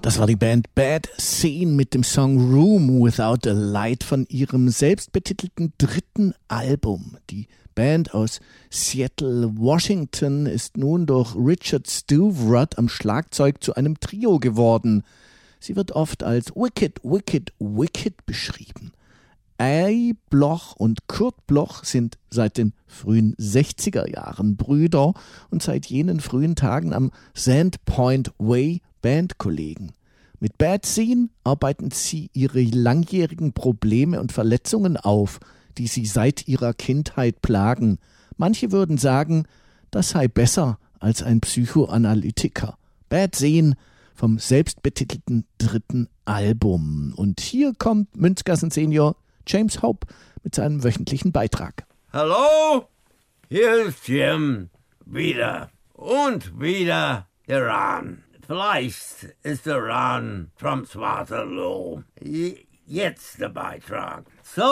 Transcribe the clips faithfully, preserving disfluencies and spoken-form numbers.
Das war die Band Bad Scene mit dem Song Room Without a Light von ihrem selbstbetitelten dritten Album. Die Band aus Seattle, Washington ist nun durch Richard Stewart am Schlagzeug zu einem Trio geworden. Sie wird oft als Wicked, Wicked, Wicked beschrieben. Ai Bloch und Kurt Bloch sind seit den frühen sechziger Jahren Brüder und seit jenen frühen Tagen am Sandpoint Way Bandkollegen. Mit Bad Scene arbeiten sie ihre langjährigen Probleme und Verletzungen auf, die sie seit ihrer Kindheit plagen. Manche würden sagen, das sei besser als ein Psychoanalytiker. Bad Scene vom selbstbetitelten dritten Album. Und hier kommt Münzgassen Senior James Hope mit seinem wöchentlichen Beitrag. Hallo, hier ist Jim, wieder und wieder Iran. Vielleicht ist Iran Trumps Waterloo. Jetzt der Beitrag.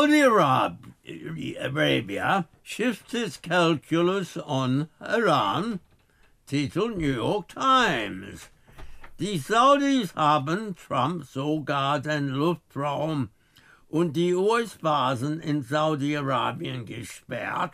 Saudi-Arabia shifts its calculus on Iran, Titel New York Times. Die Saudis haben Trump sogar den Luftraum und die U S-Basen in Saudi-Arabien gesperrt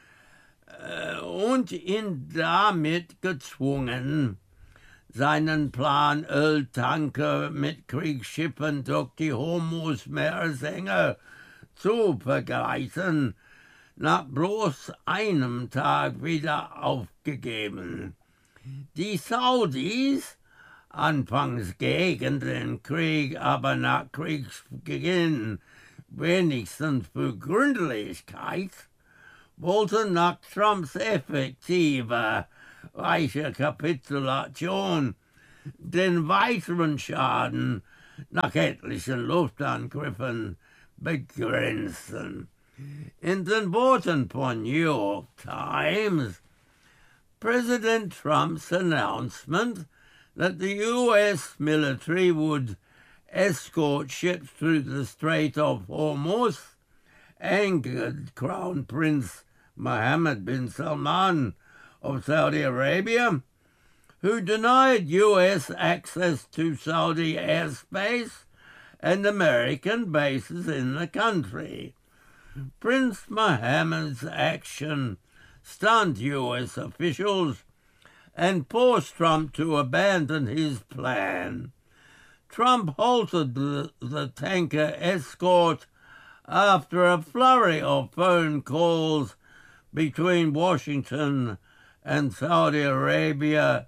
äh, und ihn damit gezwungen, seinen Plan, Öltanker mit Kriegsschiffen durch die Hormuz-Meeresenge zu begleiten, nach bloß einem Tag wieder aufgegeben. Die Saudis, anfangs gegen den Krieg, aber nach Kriegsbeginn wenigstens für Gründlichkeit, wollten nach Trumps effektiver reiche Kapitulation den weiteren Schaden nach etlichen Luftangriffen begrenzen. In den Worten von New York Times, President Trump's announcement that the U S military would escort ships through the Strait of Hormuz angered Crown Prince Mohammed bin Salman of Saudi Arabia, who denied U S access to Saudi airspace and American bases in the country. Prince Mohammed's action stunned U S officials and forced Trump to abandon his plan. Trump halted the, the tanker escort after a flurry of phone calls between Washington and Saudi Arabia,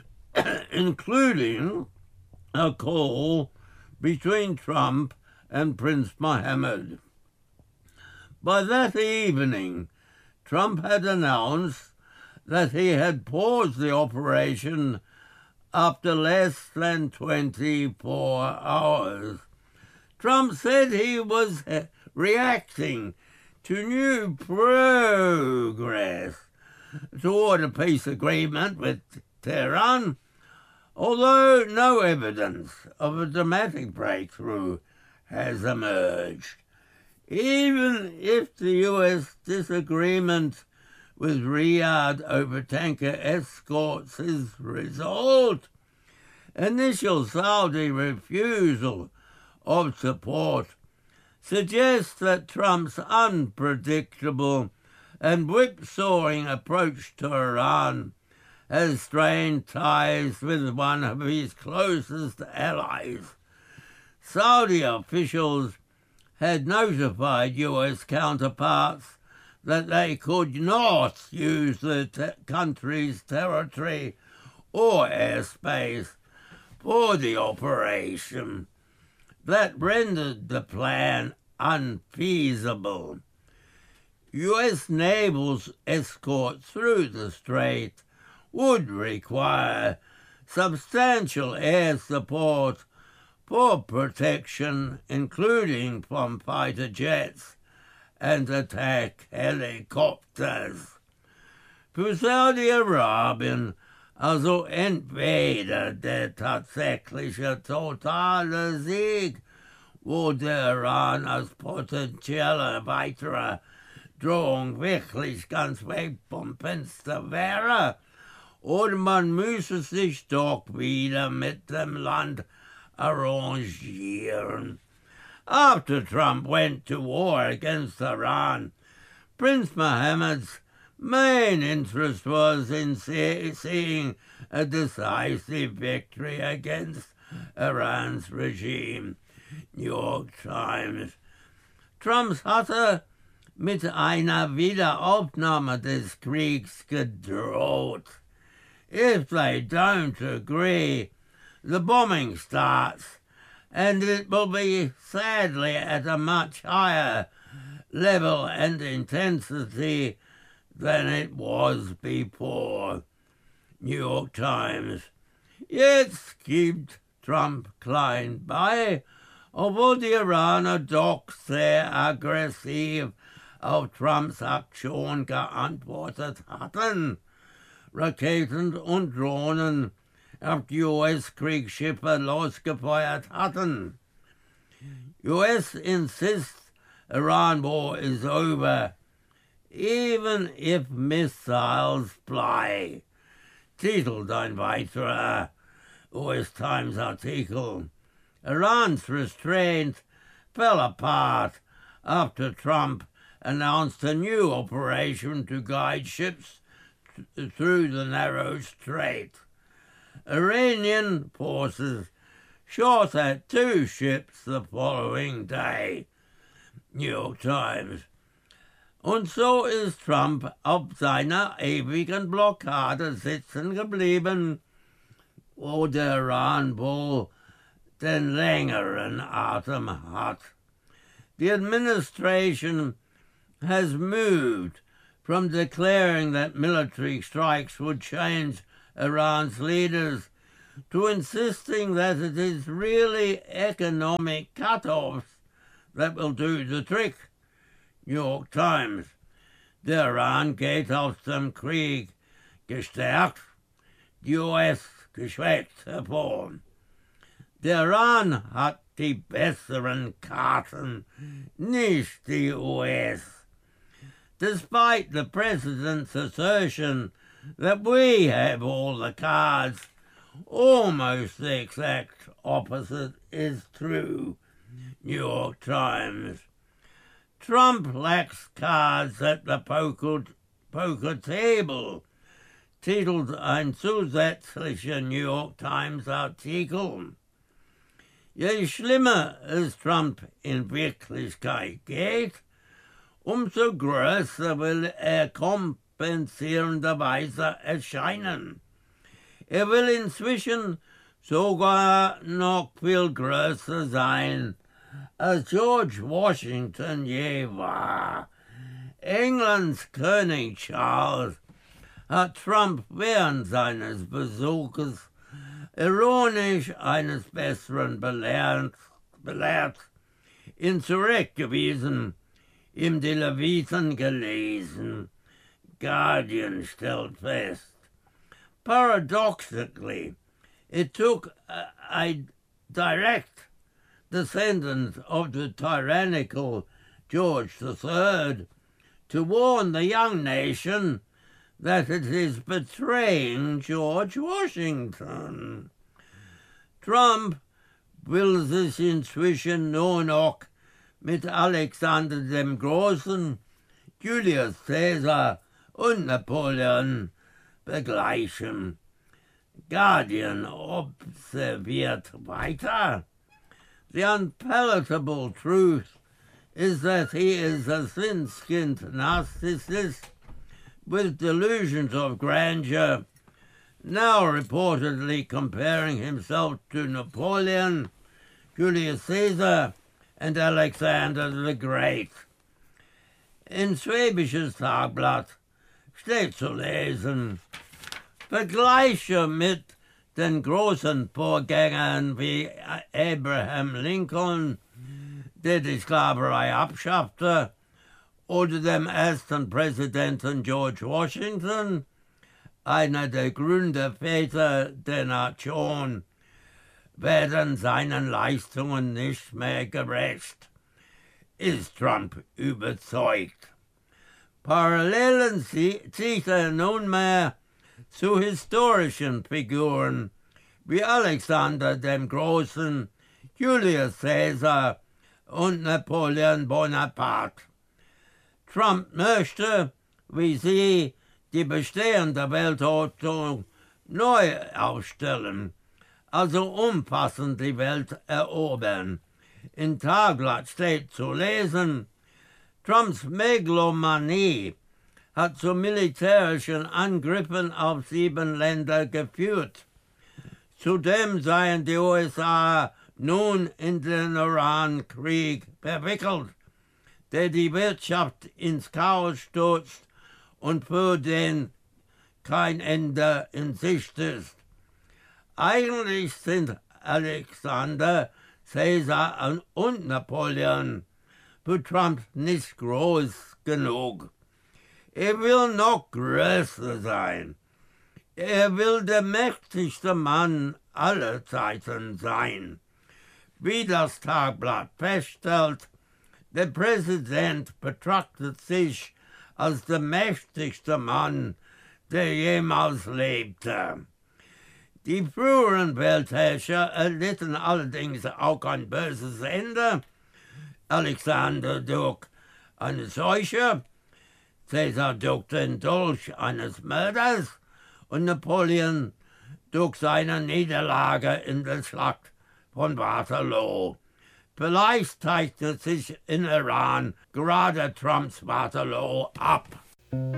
including a call between Trump and Prince Mohammed. By that evening, Trump had announced that he had paused the operation after less than twenty-four hours. Trump said he was reacting to new progress toward a peace agreement with Tehran, although no evidence of a dramatic breakthrough has emerged. Even if the U S disagreement with Riyadh over tanker escorts is resolved, initial Saudi refusal of support suggests that Trump's unpredictable and whipsawing approach to Iran has strained ties with one of his closest allies. Saudi officials had notified U S counterparts that they could not use the te- country's territory or airspace for the operation. That rendered the plan unfeasible. U S naval escort through the strait would require substantial air support for protection, including from fighter jets and attack helikopters. Für Saudi-Arabien, also entweder der tatsächliche totale Sieg, wo der Iran als potenzieller weiterer Drohung wirklich ganz weg vom Fenster wäre, oder man müsse sich doch wieder mit dem Land arrangieren. After Trump went to war against Iran, Prince Mohammed's main interest was in see- seeing a decisive victory against Iran's regime. New York Times. Trumps hatte mit einer Wiederaufnahme des Kriegs gedroht. If they don't agree, the bombing starts, and it will be sadly at a much higher level and intensity than it was before. New York Times. Jetzt gibt Trump klein bei, obwohl die Iraner doch sehr aggressiv auf Trumps Aktion geantwortet hatten. Raketen und Drohnen auf die U S-Kriegsschiffe losgefeuert hatten. U S insists Iran war is over, even if missiles fly, titelt ein weiterer U S Times Artikel. Iran's restraint fell apart after Trump announced a new operation to guide ships th- through the narrow strait. Iranian forces shot at two ships the following day. New York Times. Und so ist Trump auf seiner ewigen Blockade sitzen geblieben, wo der Iran wohl den längeren Atem hat. The administration has moved from declaring that military strikes would change Iran's leaders to insisting that it is really economic cut-offs that will do the trick. New York Times. Der Iran geht aus dem Krieg gestärkt, die U S geschwächt hervor. Der Iran hat die besseren Karten, nicht die U S. Despite the president's assertion that we have all the cards, almost the exact opposite is true. New York Times. Trump lacks cards at the poker, poker table, titelt ein zusätzlicher New York Times Artikel. Je schlimmer es Trump in Wirklichkeit geht, umso größer will er kompensierenderweise erscheinen. Er will inzwischen sogar noch viel größer sein, als George Washington je war. Englands König Charles hat Trump während seines Besuches ironisch eines Besseren belehrt, belehrt ihn zurückgewiesen, ihm die Leviten gelesen. Guardian stellt fest. Paradoxically, it took a, a direct descendant of the tyrannical George the Third to warn the young nation that it is betraying George Washington. Trump will sich inzwischen nur noch mit Alexander dem Großen, Julius Caesar und Napoleon begleichen. Guardian observiert weiter. The unpalatable truth is that he is a thin-skinned narcissist with delusions of grandeur, now reportedly comparing himself to Napoleon, Julius Caesar, and Alexander the Great. In Schwäbisches Tagblatt steht zu lesen, Vergleiche mit den großen Vorgängern wie Abraham Lincoln, der die Sklaverei abschaffte, oder dem ersten Präsidenten George Washington, einer der Gründerväter der Nation, werden seinen Leistungen nicht mehr gerecht, ist Trump überzeugt. Parallelen zieht er nunmehr zu historischen Figuren wie Alexander dem Großen, Julius Caesar und Napoleon Bonaparte. Trump möchte, wie Sie, die bestehende Weltordnung neu aufstellen, also umfassend die Welt erobern. Im Tagblatt steht zu lesen, Trumps Megalomanie hat zu militärischen Angriffen auf sieben Länder geführt. Zudem seien die U S A nun in den Iran-Krieg verwickelt, der die Wirtschaft ins Chaos stürzt und für den kein Ende in Sicht ist. Eigentlich sind Alexander, Caesar und Napoleon für Trump nicht groß genug. Er will noch größer sein. Er will der mächtigste Mann aller Zeiten sein. Wie das Tagblatt feststellt, der Präsident betrachtet sich als der mächtigste Mann, der jemals lebte. Die früheren Weltherrscher erlitten allerdings auch ein böses Ende. Alexander durch eine Seuche, Caesar durch den Dolch eines Mörders und Napoleon durch seine Niederlage in der Schlacht von Waterloo. Vielleicht zeichnet sich in Iran gerade Trumps Waterloo ab.